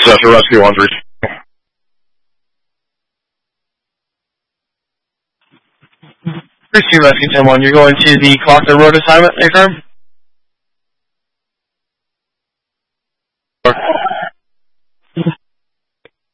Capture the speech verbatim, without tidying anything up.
Central Rescue one three. Rescue Rescue ten one, you're going to the Clockner Road assignment, A firm?